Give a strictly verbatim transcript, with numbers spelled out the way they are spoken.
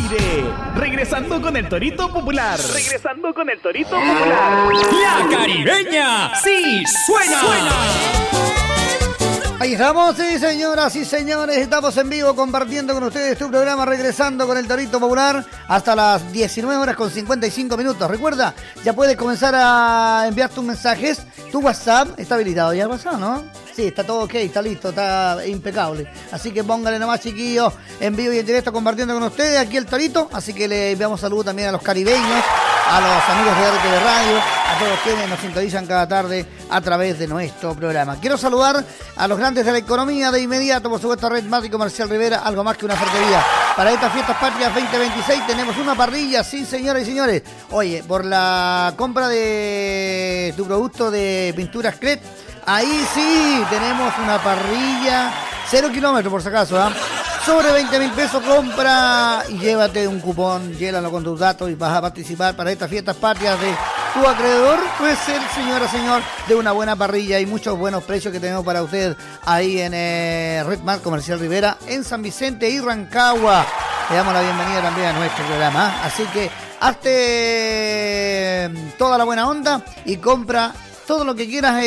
aire. Regresando con el Torito Popular. Regresando con el Torito Popular. La Caribeña sí suena. suena. Ahí estamos, sí señoras y señores, estamos en vivo compartiendo con ustedes tu programa Regresando con el Torito Popular hasta las diecinueve horas con cincuenta y cinco minutos. Recuerda, ya puedes comenzar a enviar tus mensajes, tu WhatsApp está habilitado ya el WhatsApp, ¿no? Sí, está todo ok, está listo, está impecable. Así que póngale nomás, chiquillos, en vivo y en directo compartiendo con ustedes aquí el Torito. Así que le enviamos saludos también a los caribeños, a los amigos de R T V Radio, a todos quienes nos sintonizan cada tarde a través de nuestro programa. Quiero saludar a los grandes de la economía de inmediato, por supuesto, a Red Mart y Comercial Rivera, algo más que una ferretería. Para estas fiestas patrias veinte veintiséis tenemos una parrilla, sí, señoras y señores. Oye, por la compra de tu producto de pinturas C R E T, ahí sí, tenemos una parrilla, cero kilómetros por si acaso, ¿ah? ¿eh? Sobre veinte mil pesos compra y llévate un cupón, llénalo con tus datos y vas a participar para estas fiestas patrias de tu acreedor. Puede ser, señora, señor, de una buena parrilla y muchos buenos precios que tenemos para usted ahí en eh, Red Mart Comercial Rivera, en San Vicente y Rancagua. Le damos la bienvenida también a nuestro programa, ¿eh? Así que hazte toda la buena onda y compra todo lo que quieras.